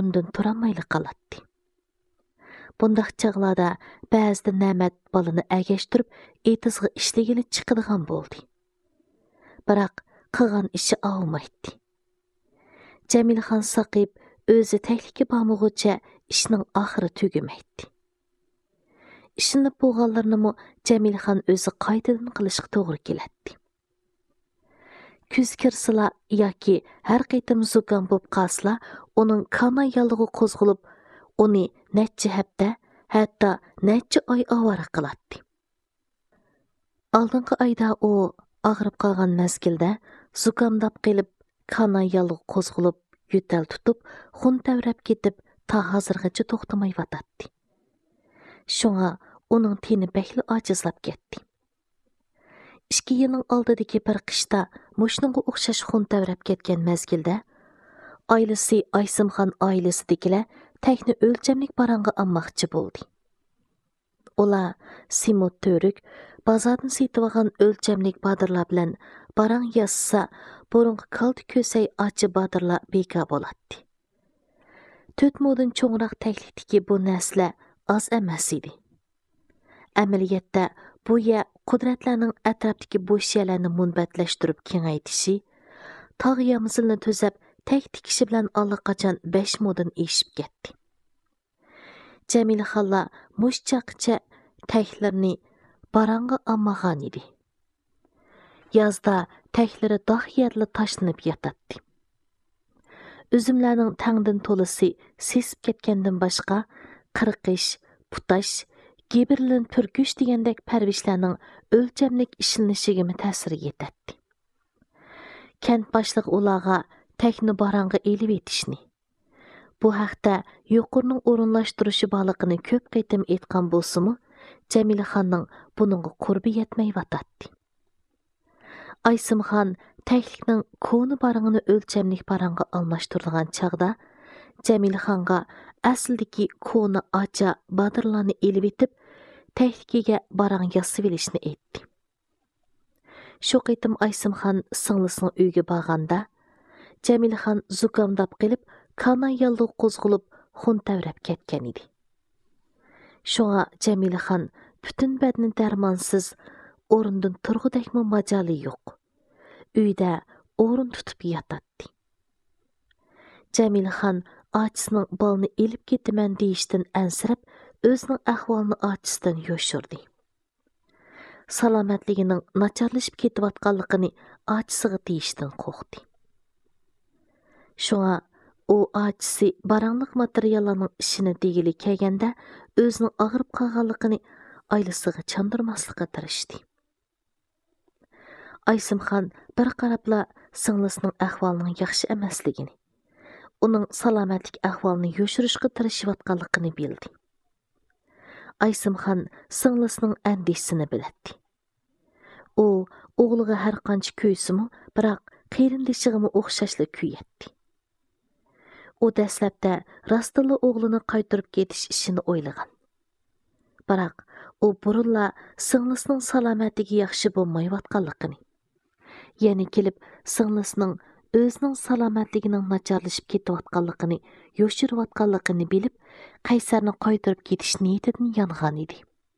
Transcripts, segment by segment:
орындан тұрамайлы қалатты. Бұндақ чағлада бәзді нәмәт балыны әгештіріп, етізгі ішлегелі чықыдыған болды. Бірақ қыған іші ауымайды. Жәмилхан сақип, өзі тәклікі бамығыча ішінің ақыры төгемейді. Ішініп болғаларыны му Жәмилхан өзі қайтыдың қылышқы тоғыр келетті. Күз кірсіла, яки әр қайтым зұган боп қасыла, оның кана ялығы қозғылып, оны нәтчі әпті, әтті нәтчі ай авары қылатты. Алдыңғы айда о ағырып қалған мәзгілді, зұгамдап келіп, кана ялығы қозғылып, ютәл тұтып, құн тәурәп кетіп, та ғазырғычы тоқтамай вататты. Шоңа оның тені бәкілі ачызлап кетті. Ішкі елінің алдыдекі бір қышта мұшныңғы ұқшаш құн тәурәп кеткен мәзгілді, айлысы Айсымхан айлысы декілі тәкні өлчемлік баранғы аммақчы болды. Ола Симот Төрік базадың сейтіваған өлчемлік бадырла білін бараң ясыса бұрынғы қалды көсей ачы бадырла бейка болады. Төт модын чоңырақ тәкліктікі бұл нәсілі аз әмәс еді. Әмілиетті bu ya qudratlarning atrofdagi bo'sh yerlarni munbatlashtirib kengaytishi, tog' yamzilni to'zab tak tikishi bilan allaqachon 5 moddan eshib ketdi. Jamilxonlar mushchaqcha taklarni baranga ammagan edi. Yozda taklari dog' yerli tashlanib yotadi. Üzümlərinin tangdan tolisi sesib ketgandan boshqa qirqish, putash, Gebirlin pürküş degендek pərvişlərinin ölçəmlik işinləşigimi təsir yetətdi. Kənd başlıq olağa təkni baranğı elib etişini. Bu haqda yuqurunun orunlaşdırışı balıqını köp qaytım etqan bolsumu, Cəmilxanның bununғы qurbi yetməy vatatdi. Aysımxan təkliknin konu barağını ölçəmlik barangı almaşdırılğan çağda, Cəmilxanға əsildiki konu aca badırlarını elib etib, təhlikiga barang yasıb elishni etdi. Şu qaytım Aysımxan sınlısının uyga bağanda, Cəmilxan zukamdap qilib, kana yaldı qozğulub, xun təvrəb ketken idi. Şoğa Cəmilxan bütün bədni dərmansız, orundun turğudakmı macali yox. Uyda orun tutup yatatdi. Cəmilxan ağçısının balını elib getimən deyişdən ənsirib, özünün əhvalını ağçısından yoşurdu. Salamətliyinin naçarlaşıb ketivatqanlığını ağçısığı deyişdən qoxdu. Şoğa o ağçısı baranlıq materiallarının işini deyili kəgəndə özünün ağırıb qalğanlığını aylısığı çandırmaslığa tırışdı. Aysımxan bir qarabla sınlısının əhvalının yaxşı əməsligini, onun salamatlik əhvalını yoşuruşqa tırışıvatqanlığını bildi. Aysımxan sınlısının əndişsini bilətti. O, oğluğa hər qanç köysümü, бірақ qeyrindişiğimi oxşaşlı köy etdi. O dəsləbdə rastılı oğlunu qaytırıb getiş işini oylağan. Бірақ o burulla sınlısının salamatlığı yaxşı bulmay vatqanlığını, yani kelib sınlısının özünün salamatliginin naçarlaşıp ketivatqanlığını, yoşuruvatqanlığını bilib, Qaysarni qaytırıb ketish niyetidan yanğan idi.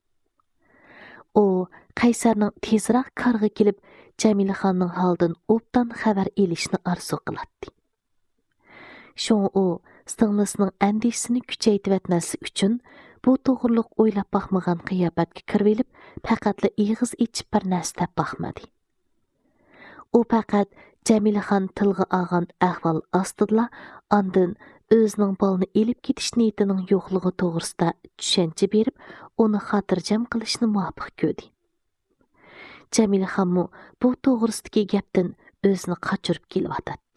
O, Qaysarning tezroq qarg'i kelib, Jamilxonning holidan obdan xabar elishni arzu qiladi. Şoň o, singlisinin andishini kuchaytivatmasi uchun bu to'g'riliq o'ylab baxmagan qiyofatga kirib, faqatla ig'iz ichib bir narsa tap baxmadi. O faqat Jamilxon tilga olgan ahvol ostida ondan özünün balını elib ketish niyetining yo'qligi to'g'risida tushuncha berib, uni xotirjam qilishni muvaffaq ko'rdi. Jamilxonmu bu to'g'risidagi gapdan o'zini qochirib kelyotdi.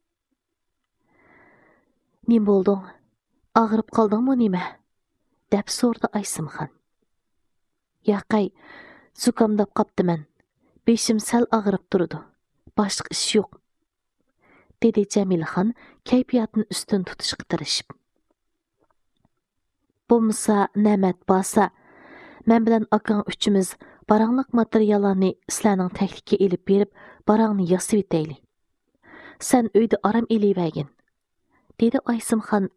"Nim bo'lding? Og'rib qoldingmi nima?" deb so'radi Aysımxon. "Yaqay, zukamdab qoptiman. Beshim sal og'rib turdi. Boshqa ish yo'q." dedi Jamilxon kayfiyatini ustun tutishga tirishib. "Bo'lmasa, Namat bo'lsa, men bilan akang uchimiz barangliq materiallarni sizlarning taklifga elib berib, barangni yasib etayli. Sen uyda aram eleyvergin," dedi Aysımxon